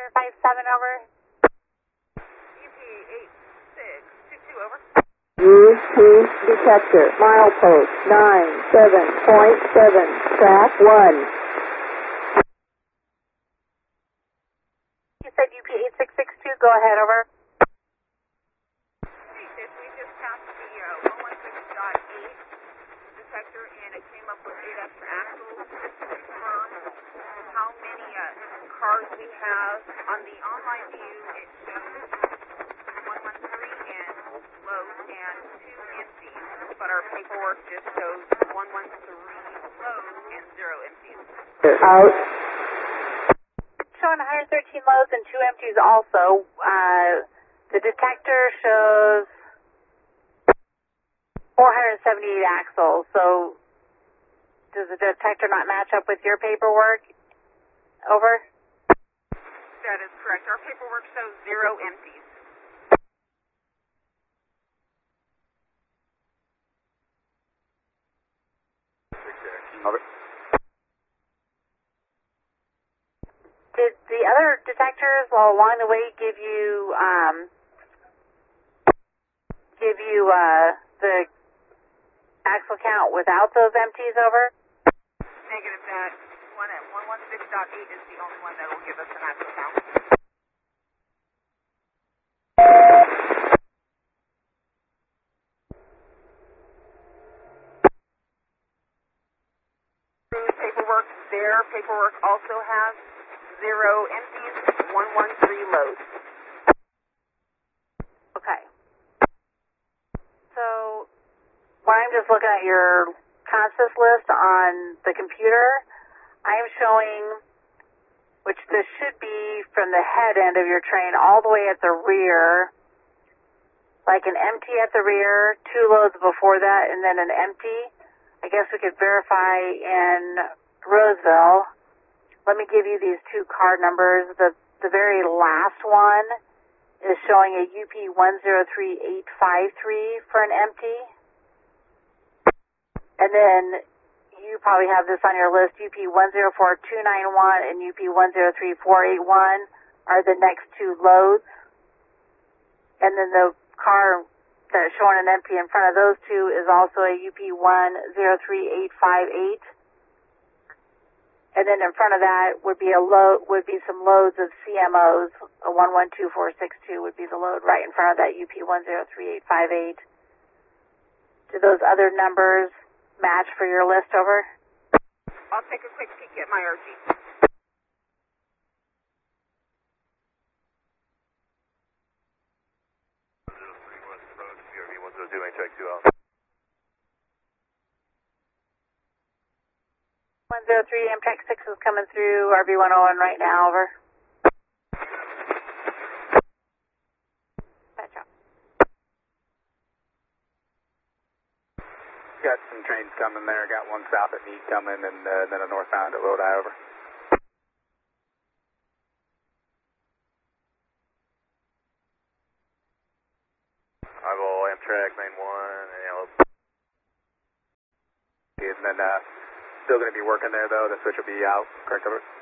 57, over. UP8622, over. UP detector, milepost 97.7, track 1. You said UP8662, go ahead, over. We just passed the 116.8 detector and it came up with 8 extra axles. Just to confirm how many cars we have on the online view, it shows 113 and loads and 2 empties, but our paperwork just shows 113 loads and 0 empties. Out. Showing 113 loads and 2 empties also. The detector shows 478 axles, so does the detector not match up with your paperwork? Over? That is correct. Our paperwork shows 0 empties. Over. Did the other detectors along the way give you the axle count without those empties, over? Negative. That one at 116.8 is the only one that will give us an axle count. Paperwork, their paperwork also has 0 empties, 113 loads. Okay. So when I'm just looking at your consist list on the computer, I am showing, which this should be from the head end of your train all the way at the rear, like an empty at the rear, 2 loads before that, and then an empty. I guess we could verify in Roseville. Let me give you these 2 card numbers. The very last one is showing a UP 103853 for an empty. And then you probably have this on your list, UP 104291 and UP 103481 are the next 2 loads. And then the car that's showing an empty in front of those 2 is also a UP 103858. And then in front of that would be some loads of CMOs. A 112462 would be the load right in front of that UP 103858. Do those other numbers match for your list, over? I'll take a quick peek at my RG. Check 2 out. 103 Amtrak 6 is coming through RV101 right now, over. Got some trains coming there. Got one south at Meade coming and then a northbound at Lodi, over. Eyeball, Amtrak, main 1, and yellow. And then still going to be working there, though. The switch will be out. Correct, over.